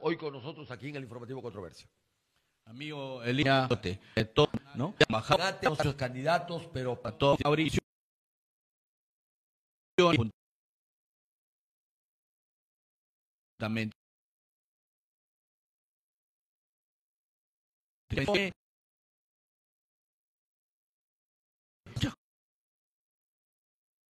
hoy con nosotros aquí en el Informativo Controversia. Amigo Elías, ¿no? Muchos candidatos, pero Para todo Mauricio. También